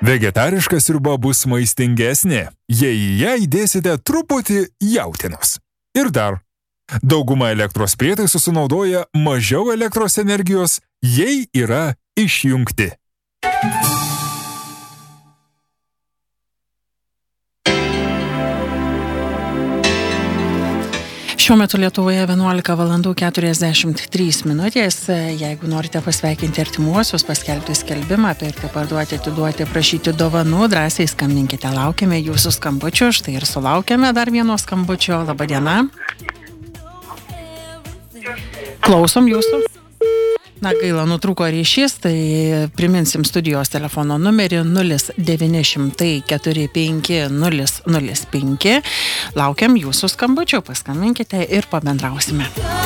Vegetariška sriuba bus maistingesnė, jei į ją įdėsite truputį jautienos. Ir dar, dauguma elektros prietaisų sunaudoja mažiau elektros energijos, jei yra išjungti. Šiuo metu Lietuvoje 11:43. Jeigu norite pasveikinti artimuosius, paskelbti skelbimą, pirkti, parduoti, atiduoti, prašyti dovanų, drąsiai skambinkite, laukiame jūsų skambučių. Štai ir sulaukėme dar vieno skambučio. Labą dieną. Klausom jūsų. Na, gaila, nutrūko ryšys, tai priminsim studijos telefono numerį 0900 45 005. Laukiam jūsų skambučių, paskambinkite ir pabendrausime.